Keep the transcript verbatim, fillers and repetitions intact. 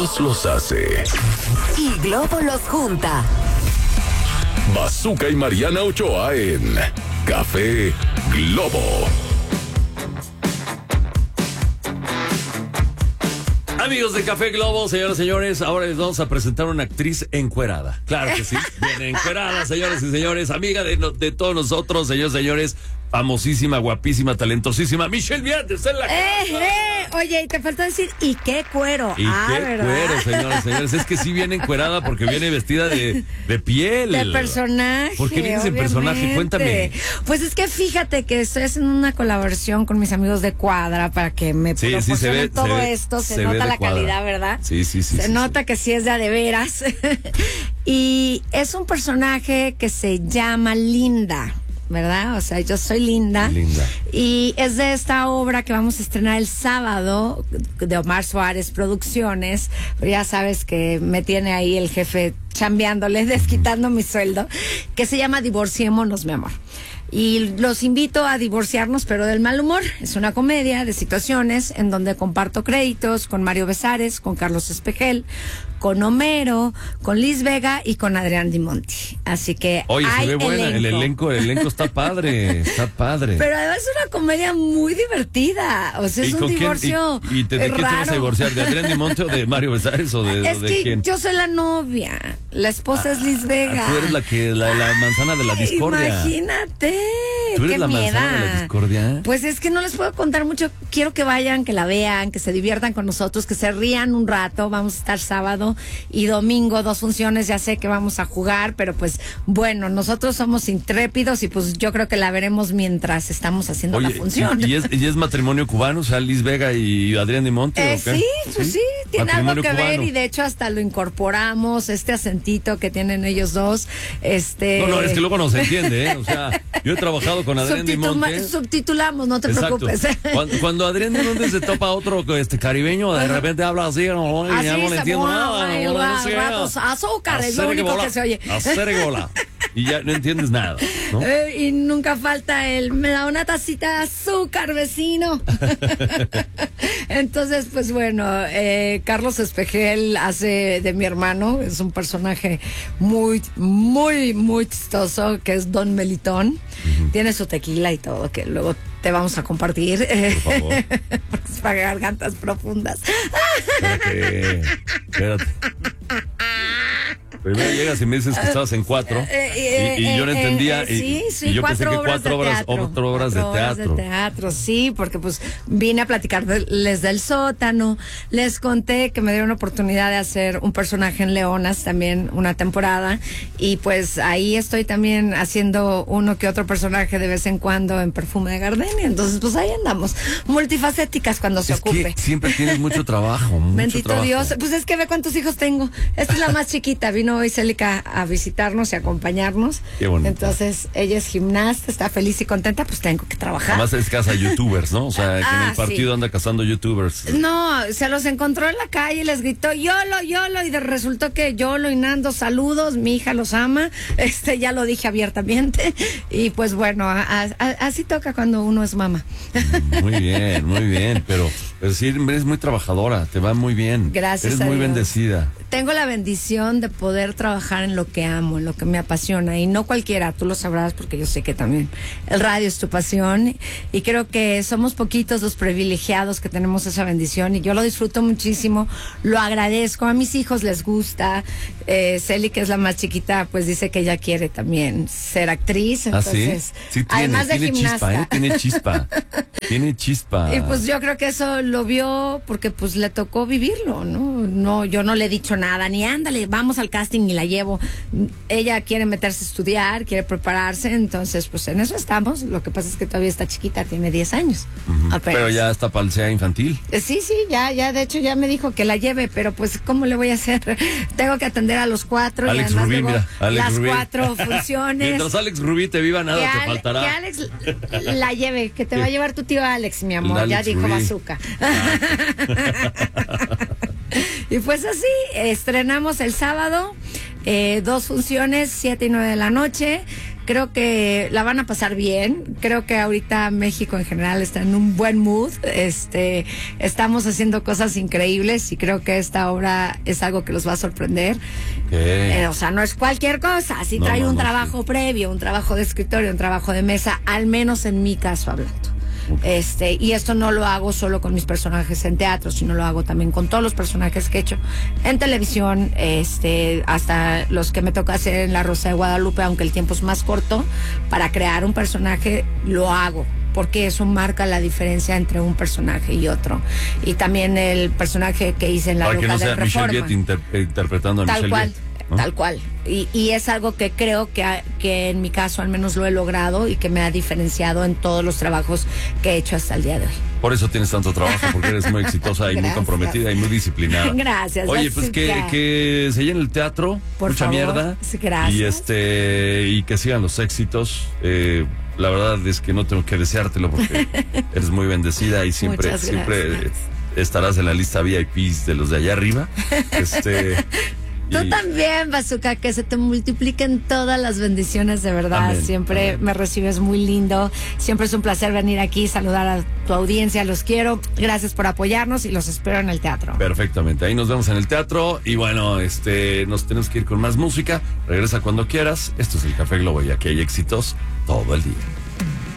Dios los hace y Globo los junta. Bazooka y Mariana Ochoa en Café Globo. Amigos de Café Globo, señoras y señores, ahora les vamos a presentar una actriz encuerada. Claro que sí, viene encuerada, señores y señores, amiga de, de todos nosotros, señores y señores, famosísima, guapísima, talentosísima, Michelle Viandes en la casa. Eh, eh, oye, y te faltó decir, ¿y qué cuero? ¿Y ah, qué ¿verdad? cuero, señores y señores? Es que sí viene encuerada porque viene vestida de, de piel. De personaje. ¿Por qué vienes en personaje? Cuéntame. Pues es que fíjate que estoy haciendo una colaboración con mis amigos de Cuadra para que me sí, proporcionen sí, se ve, todo se ve, esto. Se, se nota la Cuadra. calidad, ¿verdad? Sí, sí, sí. Se sí, nota sí. que sí es de a de veras. Y es un personaje que se llama Linda, ¿verdad? O sea, yo soy Linda. Linda. Y es de esta obra que vamos a estrenar el sábado, de Omar Suárez Producciones. Pero ya sabes que me tiene ahí el jefe chambeándole, desquitando mi sueldo, que se llama Divorciémonos, mi amor. Y los invito a divorciarnos, pero del mal humor. Es una comedia de situaciones en donde comparto créditos con Mario Besares, con Carlos Espejel, con Homero, con Liz Vega y con Adrián Di Monti. Así que Oye, hay se ve buena, elenco. el elenco, el elenco está padre, está padre. Pero además es una comedia muy divertida. O sea, es ¿Y un con quién? divorcio ¿Y, y te, de raro. quién te vas a divorciar? ¿De Adrián Di Monte o de Mario Besares o de, Es o de que quién? yo soy la novia, la esposa es Liz Vega. Tú eres la que la, la manzana de la Ay, discordia. Imagínate. ¿Tú eres qué la manzana mieda. de la discordia? Pues es que no les puedo contar mucho. Quiero que vayan, que la vean, que se diviertan con nosotros, que se rían un rato. Vamos a estar sábado y domingo, dos funciones. Ya sé que vamos a jugar, pero pues bueno, nosotros somos intrépidos y pues yo creo que la veremos mientras estamos haciendo Oye, la función. ¿y, y, es, ¿y es matrimonio cubano? O sea, Liz Vega y Adrián Di Monte. Eh, ¿o qué? sí, pues sí, tiene algo Matrimonio que cubano. ver y de hecho hasta lo incorporamos, este acentito que tienen ellos dos. Este... No, no, es que luego no se entiende, ¿eh? O sea, yo he trabajado con Adrián Di Subtituma- Monte. Subtitulamos, no te Exacto. preocupes. Cuando, cuando Adrián Di Monte se topa a otro este caribeño, de repente habla así, no, Así ya no le se entiendo mueve, nada. y no, luego no a sé, ratos, azúcar, es lo hacer único bola, que se oye. hacer bola. Y ya no entiendes nada, ¿no? Eh, y nunca falta el, me da una tacita de azúcar, vecino. Entonces, pues bueno, eh, Carlos Espejel hace de mi hermano, es un personaje muy, muy, muy chistoso, que es Don Melitón. Uh-huh. Tiene su tequila y todo, que luego te vamos a compartir. Por favor. Porque es para gargantas profundas. Espérate, espérate. Primero llegas y me dices que estabas en cuatro eh, eh, y, y yo no eh, entendía eh, y, sí, sí, y yo cuatro pensé que obras cuatro de obras, teatro, cuatro obras cuatro de teatro. Obras de teatro, sí, porque pues vine a platicarles del sótano, les conté que me dieron la oportunidad de hacer un personaje en Leonas también una temporada y pues ahí estoy también haciendo uno que otro personaje de vez en cuando en Perfume de Gardenia, entonces pues ahí andamos, multifacéticas cuando se es ocupe. Que siempre tienes mucho trabajo, mucho Bendito trabajo. Dios, pues es que ve cuántos hijos tengo. Esta es la más chiquita, vino hoy Célica a visitarnos y acompañarnos. Qué bonito. Entonces, ella es gimnasta, está feliz y contenta, pues tengo que trabajar. Además es casa youtubers, ¿no? O sea, que Ah, en el partido sí. anda cazando youtubers. No, se los encontró en la calle y les gritó YOLO, YOLO, y de, resultó que YOLO y Nando, saludos, mi hija los ama, este ya lo dije abiertamente, y pues bueno, a, a, así toca cuando uno es mamá. Muy bien, muy bien, pero, pero sí, eres muy trabajadora, te va muy bien. Gracias Eres a muy Dios. bendecida. Tengo la bendición de poder trabajar en lo que amo, en lo que me apasiona, y no cualquiera, tú lo sabrás porque yo sé que también el radio es tu pasión, y creo que somos poquitos los privilegiados que tenemos esa bendición, y yo lo disfruto muchísimo, lo agradezco, a mis hijos les gusta, eh, Celi, que es la más chiquita, pues dice que ella quiere también ser actriz, entonces, ¿Ah, sí? Sí, tiene, además de tiene gimnasta. chispa, ¿eh? Tiene chispa, tiene chispa. Y pues yo creo que eso lo vio porque pues le tocó vivirlo, ¿no? No, yo no le he dicho nada, ni ándale, vamos al casting y la llevo. Ella quiere meterse a estudiar, quiere prepararse, entonces pues en eso estamos. Lo que pasa es que todavía está chiquita, tiene diez años. Uh-huh. Apenas. Pero ya está palsea infantil. Eh, Sí, sí, ya, ya, de hecho ya me dijo que la lleve, pero pues ¿cómo le voy a hacer? Tengo que atender a los cuatro Alex y además Rubí, luego mira, Alex las Rubí. cuatro funciones. Mientras Alex Rubí te viva, nada que, te Ale- faltará. que Alex la lleve, que te va a llevar tu tío Alex, mi amor, Alex ya dijo Rubí. Bazooka. Y pues así, estrenamos el sábado, eh, dos funciones, siete y nueve de la noche. creo que la van a pasar bien. Creo que ahorita México en general está en un buen mood. Este, estamos haciendo cosas increíbles y creo que esta obra es algo que los va a sorprender. Eh, o sea, no es cualquier cosa. Si No, trae no, un no, trabajo sí. previo, un trabajo de escritorio, un trabajo de mesa, al menos en mi caso hablando. Este, y esto no lo hago solo con mis personajes en teatro, sino lo hago también con todos los personajes que he hecho en televisión, este, hasta los que me toca hacer en La Rosa de Guadalupe, aunque el tiempo es más corto. Para crear un personaje lo hago, porque eso marca la diferencia entre un personaje y otro. Y también el personaje que hice en La Para que Loca no sea del Michelle Reforma. Viet inter- interpretando a Tal Michelle cual. Viet, ¿no? Tal cual. Y, y es algo que creo que, ha- que en mi caso al menos lo he logrado y que me ha diferenciado en todos los trabajos que he hecho hasta el día de hoy. Por eso tienes tanto trabajo, porque eres muy exitosa y muy Gracias. comprometida y muy disciplinada. Gracias. Oye, pues que, Jessica. que se llene el teatro, Por mucha favor. mierda. Sí, gracias. Y este y que sigan los éxitos. Eh, la verdad es que no tengo que deseártelo porque eres muy bendecida y siempre, Muchas siempre gracias. estarás en la lista V I Ps de los de allá arriba. Este. Tú y- también, Bazooka, que se te multipliquen todas las bendiciones, de verdad. Amén, Siempre amén. me recibes muy lindo. Siempre es un placer venir aquí, saludar a tu audiencia. Los quiero. Gracias por apoyarnos y los espero en el teatro. Perfectamente, ahí nos vemos en el teatro y bueno, este, nos tenemos que ir con más música. Regresa cuando quieras. Esto es el Café Globo y aquí hay éxitos todo el día.